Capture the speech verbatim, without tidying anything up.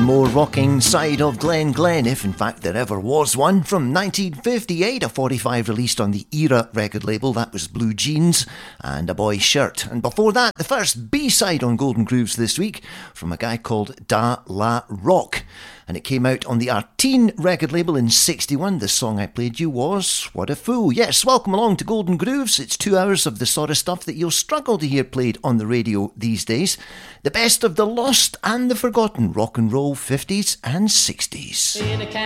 more rocking side of Glen Glen, if in fact there ever was one. From nineteen fifty-eight, a forty-five released on the Era record label. That was Blue Jeans and A Boy's Shirt. And before that, the first B-side on Golden Grooves this week from a guy called Da La Rock. And it came out on the Artine record label in sixty-one. The song I played you was What a Fool. Yes, welcome along to Golden Grooves. It's two hours of the sort of stuff that you'll struggle to hear played on the radio these days. The best of the lost and the forgotten rock and roll fifties and sixties.